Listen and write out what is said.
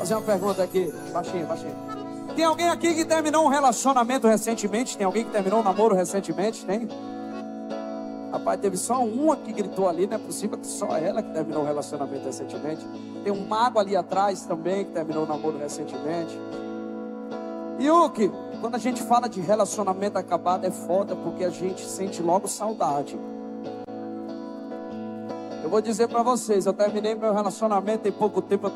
fazer uma pergunta aqui, baixinho, baixinho. Tem alguém aqui que terminou um relacionamento recentemente? Tem alguém que terminou um namoro recentemente? Tem? Rapaz, teve só uma que gritou ali, não é possível que só ela que terminou um relacionamento recentemente. Tem um mago ali atrás também que terminou um namoro recentemente. E o que? Quando a gente fala de relacionamento acabado é foda, porque a gente sente logo saudade. Eu vou dizer pra vocês, eu terminei meu relacionamento tem pouco tempo.